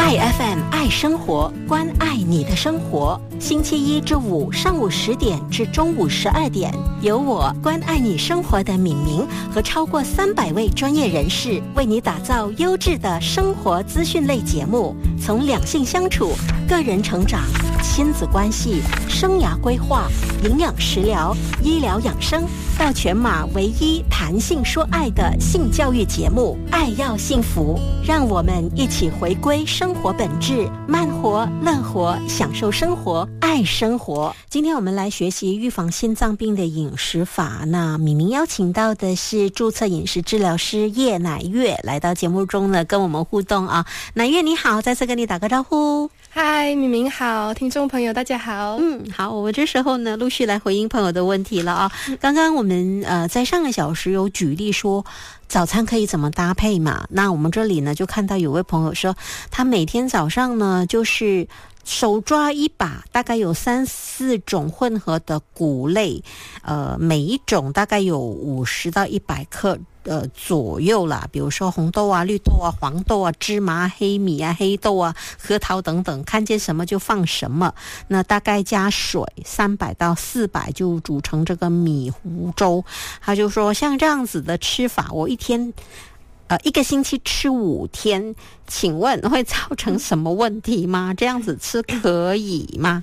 爱 FM 爱生活，关爱你的生活。星期一至五上午10点至中午12点，由我关爱你生活的敏明和超过300位专业人士为你打造优质的生活资讯类节目，从两性相处、个人成长、亲子关系、生涯规划、营养食疗、医疗养生，到全马唯一谈性说爱的性教育节目《爱要幸福》，让我们一起回归生活本质，慢活、乐活，享受生活，爱生活。今天我们来学习预防心脏病的饮食法。那敏明邀请到的是注册饮食治疗师叶乃月来到节目中呢，跟我们互动啊。乃月你好，再次跟你打个招呼。 嗨，敏明好，听众朋友大家好。 好，我们这时候呢陆续来回应朋友的问题了啊。刚刚我们在上个小时有举例说早餐可以怎么搭配嘛，那我们这里呢就看到有位朋友说他每天早上呢就是手抓一把，大概有3-4种混合的谷类，每一种大概有50到100克左右啦，比如说红豆啊、绿豆啊、黄豆啊、芝麻、黑米啊、黑豆啊、核桃等等，看见什么就放什么。那大概加水300到400就煮成这个米糊粥。他就说像这样子的吃法，我一个星期吃5天，请问会造成什么问题吗？这样子吃可以吗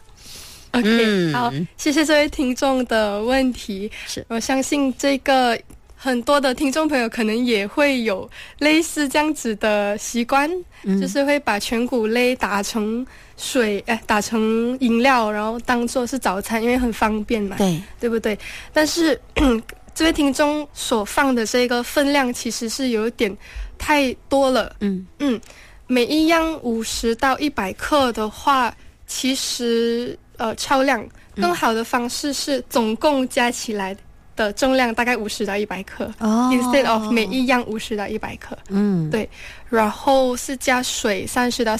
？OK， 好，谢谢这位听众的问题。我相信这个很多的听众朋友可能也会有类似这样子的习惯，就是会把全谷类打成水，打成饮料，然后当作是早餐，因为很方便嘛，对不对？但是这位听众所放的这个分量其实是有点太多了。每一样50到100克的话，其实超量。更好的方式是总共加起来的重量大概50到100克，instead of 每一样50到100克。对，然后是加水300到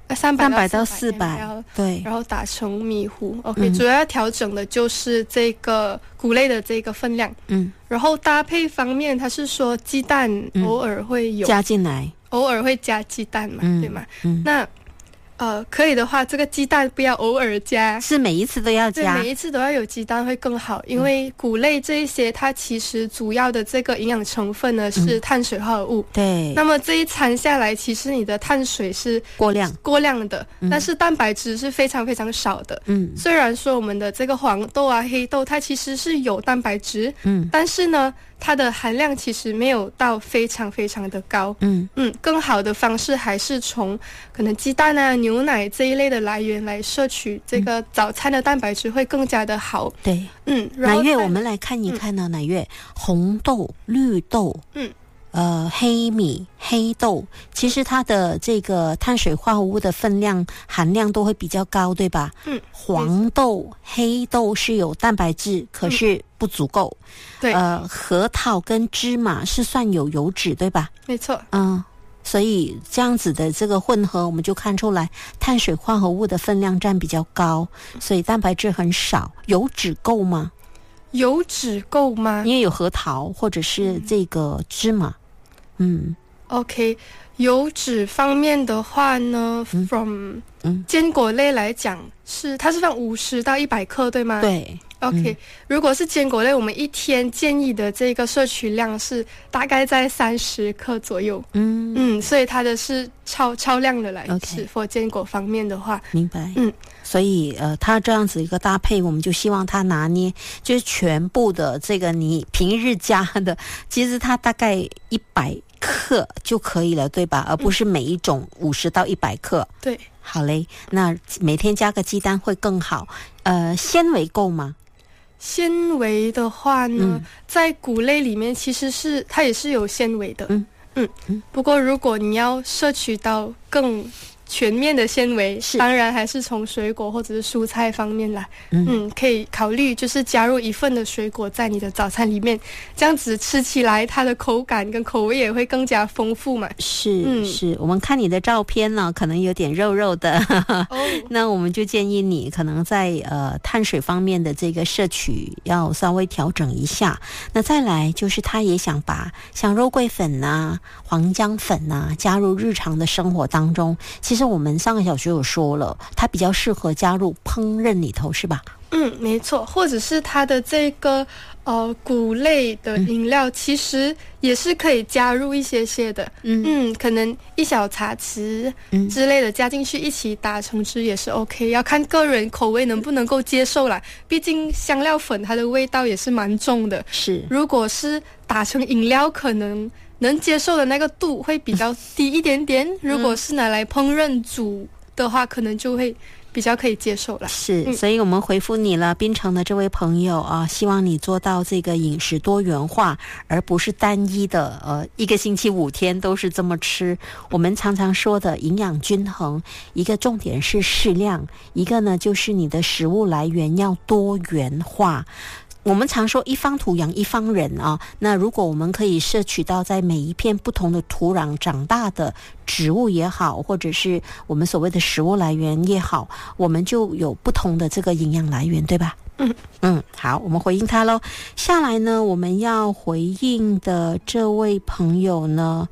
400， 对， 然后打成米糊。OK，主要调整的就是这个谷类的这个分量。然后搭配方面，他是说鸡蛋偶尔会有加进来， 偶尔会加鸡蛋嘛，对吗？那可以的话，这个鸡蛋不要偶尔加， 是每一次都要加。 对，每一次都要有鸡蛋会更好，因为谷类这一些，它其实主要的这个营养成分呢是碳水化合物。 对。 那么这一餐下来，其实你的碳水是过量的，但是蛋白质是非常非常少的。虽然说我们的这个黄豆啊、黑豆，它其实是有蛋白质，但是呢，它的含量其实没有到非常非常的高。更好的方式还是从可能鸡蛋啊、牛奶这一类的来源来摄取这个早餐的蛋白质会更加的好。 对，乃月，我们来看一看呢，乃月，红豆、绿豆，黑米、黑豆，其实它的这个碳水化合物的分量含量都会比较高，对吧？黄豆、黑豆是有蛋白质，可是不足够。对，核桃跟芝麻是算有油脂，对吧？ 没错。 所以这样子的这个混合，我们就看出来碳水化合物的分量占比较高，所以蛋白质很少。油脂够吗？ 油脂够吗？ 因为有核桃或者是这个芝麻。 OK， 油脂方面的话呢，from 坚果类来讲它是放50到100克，对吗？ 对。 OK，如果是坚果类，我们一天建议的这个摄取量是大概在30克左右。所以它的是超量的来吃。for 坚果方面的话， 明白。所以它这样子一个搭配，我们就希望它拿捏就是全部的这个你平日加的，其实它大概100克就可以了，对吧？而不是每一种50到100克。 对。 好嘞，那每天加个鸡蛋会更好。纤维够吗？ 纤维的话呢，在谷类里面其实它也是有纤维的。不过如果你要摄取到更全面的纤维，当然还是从水果或者是蔬菜方面来。可以考虑就是加入1份的水果在你的早餐里面，这样子吃起来它的口感跟口味也会更加丰富嘛。 是，我们看你的照片呢，可能有点肉肉的那我们就建议你可能在碳水方面的这个摄取要稍微调整一下。那再来就是他也想把像肉桂粉啊、黄姜粉啊加入日常的生活当中。其实实我们上个小时有说了，它比较适合加入烹饪里头，是吧？ 没错，或者是它的这个谷类的饮料，其实也是可以加入一些的，可能一小茶匙之类的加进去一起打成汁也是 OK， 要看个人口味能不能够接受啦。毕竟香料粉它的味道也是蛮重的， 是。如果是打成饮料，可能能接受的那个度会比较低一点点，如果是拿来烹饪煮的话，可能就会比较可以接受了。 是，所以我们回复你了，槟城的这位朋友啊，希望你做到这个饮食多元化，而不是单一的一个星期5天都是这么吃。我们常常说的营养均衡，一个重点是适量，一个呢就是你的食物来源要多元化。我们常说一方土养一方人啊，那如果我们可以摄取到在每一片不同的土壤长大的植物也好，或者是我们所谓的食物来源也好，我们就有不同的这个营养来源，对吧？好，我们回应他咯。下来呢，我们要回应的这位朋友呢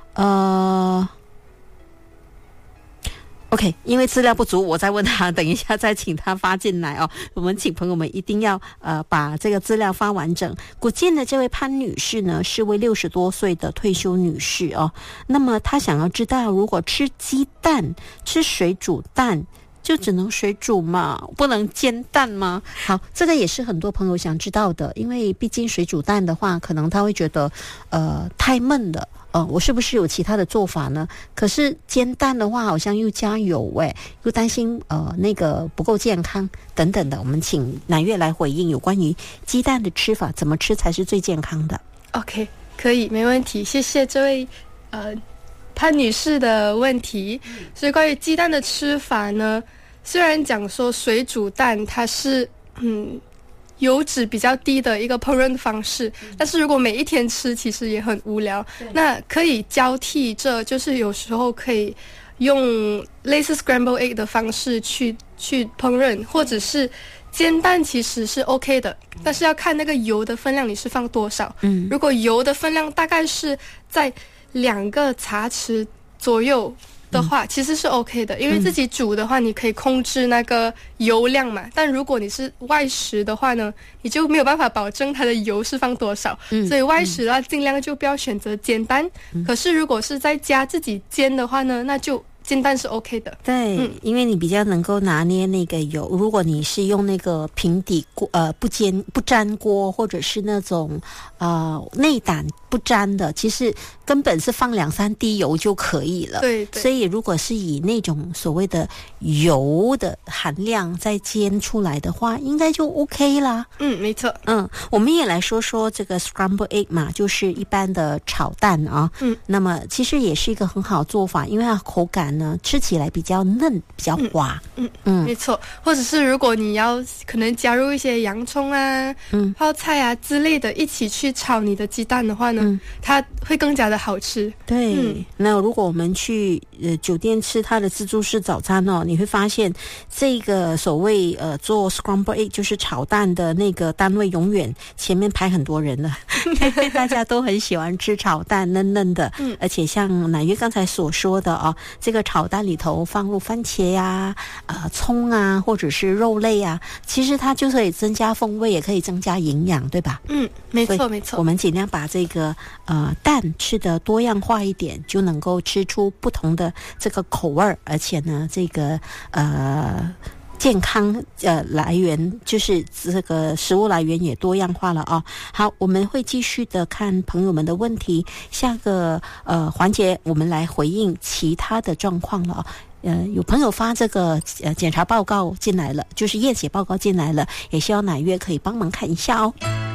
OK， 因为资料不足，我再问他，等一下再请他发进来哦。我们请朋友们一定要把这个资料发完整。古晋的这位潘女士呢，是位60多岁的退休女士哦。那么她想要知道，如果吃鸡蛋、吃水煮蛋，就只能水煮嘛，不能煎蛋吗？好，这个也是很多朋友想知道的，因为毕竟水煮蛋的话，可能他会觉得太闷了。我是不是有其他的做法呢？可是煎蛋的话好像又加油又担心那个不够健康等等的。我们请乃月来回应有关于鸡蛋的吃法，怎么吃才是最健康的。 OK， 可以，没问题，谢谢这位潘女士的问题。所以关于鸡蛋的吃法呢，虽然讲说水煮蛋它是油脂比较低的一个烹饪方式，但是如果每一天吃其实也很无聊，那可以交替着，就是有时候可以用类似 scramble egg 的方式去烹饪，或者是煎蛋其实是 OK 的，但是要看那个油的分量你是放多少。如果油的分量大概是在2个茶匙左右的话，其实是 OK 的，因为自己煮的话你可以控制那个油量嘛，但如果你是外食的话呢，你就没有办法保证它的油是放多少，所以外食的话尽量就不要选择煎蛋。可是如果是在家自己煎的话呢，那就煎蛋是 OK 的。 对，因为你比较能够拿捏那个油。如果你是用那个平底锅不粘锅，或者是那种内胆不粘的，其实根本是放2-3滴油就可以了。 对， 所以如果是以那种所谓的油的含量再煎出来的话，应该就 OK 啦。 没错。 我们也来说说这个 scramble egg 嘛，就是一般的炒蛋啊。那么其实也是一个很好做法，因为它口感呢吃起来比较嫩，比较滑。 没错。或者是如果你要可能加入一些洋葱啊、泡菜啊之类的一起去炒你的鸡蛋的话呢，它会更加的好吃。 对，那如果我们去酒店吃它的自助式早餐哦，你会发现这个所谓做 scramble egg 就是炒蛋的那个单位永远前面排很多人了，因为大家都很喜欢吃炒蛋嫩嫩的。而且像乃月刚才所说的这个炒蛋里头放入番茄呀、葱啊，或者是肉类啊，其实它就可以增加风味，也可以增加营养，对吧？ 没错没错。 我们尽量把这个蛋吃得多样化一点，就能够吃出不同的这个口味，而且呢这个健康来源，就是这个食物来源也多样化了啊。好，我们会继续的看朋友们的问题，下个环节我们来回应其他的状况了啊。有朋友发这个检查报告进来了，就是验血报告进来了，也希望乃月可以帮忙看一下哦。